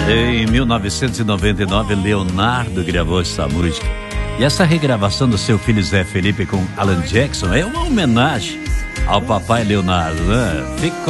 Em 1999, Leonardo gravou essa música. E essa regravação do seu filho Zé Felipe com Alan Jackson é uma homenagem ao papai Leonardo, né? Ficou